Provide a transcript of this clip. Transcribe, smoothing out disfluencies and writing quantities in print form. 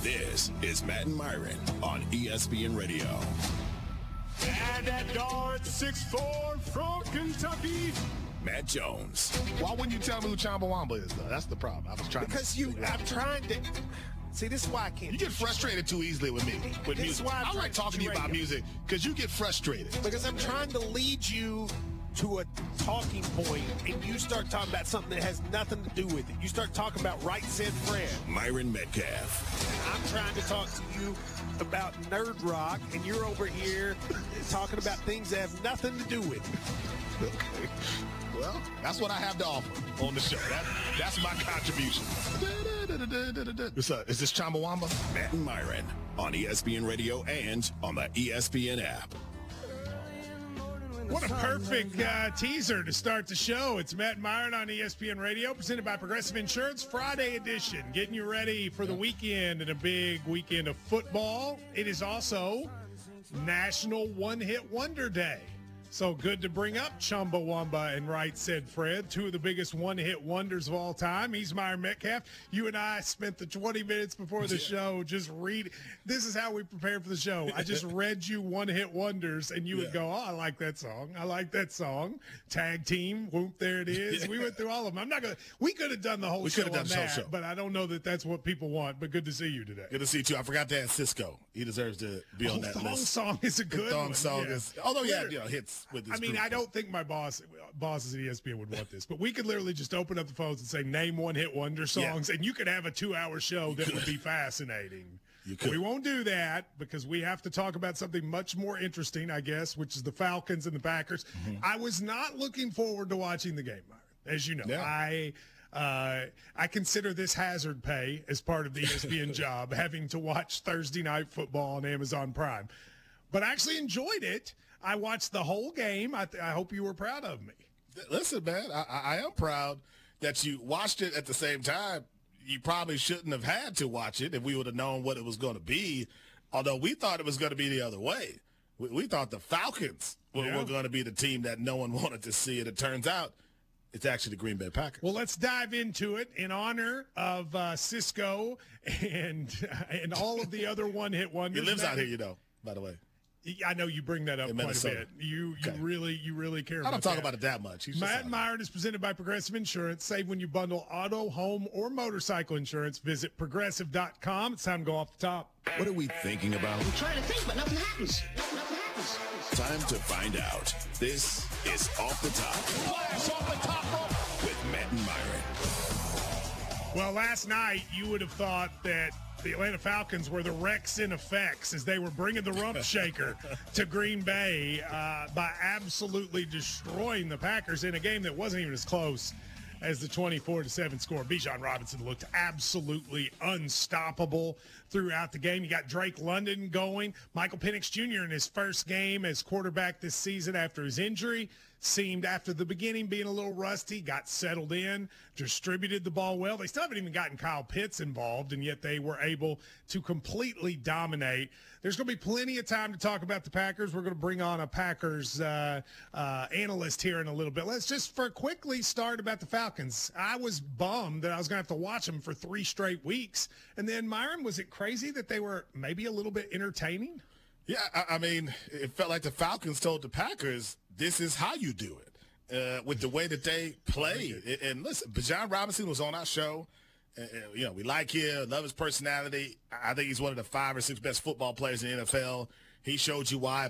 This is Matt and Myron on ESPN Radio. And at guard 6'4" from Kentucky, Matt Jones. Why wouldn't you tell me who Chumbawamba is, though? That's the problem. I was trying I'm trying to. See, this is why I can't. You get frustrated too easily with me. With This is music. why I'm I like trying to talking to you about radio. music because you get frustrated. Because I'm trying to lead you to a talking point, and you start talking about something that has nothing to do with it. You start talking about Right Said Fred. Myron Metcalf. I'm trying to talk to you about Nerd Rock, and you're over here talking about things that have nothing to do with it. Okay. Well, that's what I have to offer on the show. That's my contribution. Is this Chumbawamba? Matt and Myron on ESPN Radio and on the ESPN app. What a perfect teaser to start the show. It's Matt and Myron on ESPN Radio, presented by Progressive Insurance, Friday edition, getting you ready for the weekend and a big weekend of football. It is also National One-Hit Wonder Day. So good to bring up Chumbawamba and Right Said Fred, two of the biggest one-hit wonders of all time. He's Myron Metcalf. You and I spent the 20 minutes before the show just reading. This is how we prepared for the show. I just read you one-hit wonders, and you would go, oh, I like that song. I like that song. Tag team, whoop, there it is. We went through all of them. I'm not going to – we could have done the whole show on that, but I don't know that that's what people want. But good to see you today. Good to see you, too. I forgot to add Cisco. He deserves to be on that Thong list. Song is a good one. Thong Song is – although, hits. With his I don't think my bosses at ESPN would want this, but we could literally just open up the phones and say, name one-hit wonder songs, and you could have a 2-hour show that would be fascinating. We won't do that because we have to talk about something much more interesting, I guess, which is the Falcons and the Packers. Mm-hmm. I was not looking forward to watching the game, Myron, as you know. Yeah. I consider this hazard pay as part of the ESPN job, having to watch Thursday Night Football on Amazon Prime. But I actually enjoyed it. I watched the whole game. I hope you were proud of me. Listen, man, I am proud that you watched it at the same time. You probably shouldn't have had to watch it if we would have known what it was going to be, although we thought it was going to be the other way. We thought the Falcons were going to be the team that no one wanted to see, and it turns out it's actually the Green Bay Packers. Well, let's dive into it in honor of Cisco and all of the other one-hit wonders. He lives out here, you know, by the way. I know you bring that up quite a bit. You really care about that. I don't talk about it that much. Matt and Myron is presented by Progressive Insurance. Save when you bundle auto, home, or motorcycle insurance. Visit Progressive.com. It's time to go off the top. What are we thinking about? I'm trying to think, but nothing happens. Nothing happens. Time to find out. This is Off the Top. Blast off the top rope with Matt and Myron. Well, last night you would have thought that the Atlanta Falcons were the Rex in effects as they were bringing the rump shaker to Green Bay by absolutely destroying the Packers in a game that wasn't even as close as the 24-7 score. Bijan Robinson looked absolutely unstoppable throughout the game. You got Drake London going. Michael Penix Jr. in his first game as quarterback this season after his injury seemed, after the beginning, being a little rusty, got settled in, distributed the ball well. They still haven't even gotten Kyle Pitts involved, and yet they were able to completely dominate. There's going to be plenty of time to talk about the Packers. We're going to bring on a Packers analyst here in a little bit. Let's just quickly start about the Falcons. I was bummed that I was going to have to watch them for 3 straight weeks. And then, Myron, was it crazy that they were maybe a little bit entertaining? Yeah, I mean, it felt like the Falcons told the Packers, this is how you do it, with the way that they play. And listen, Bijan Robinson was on our show. We like him, love his personality. I think he's one of the 5 or 6 best football players in the NFL. He showed you why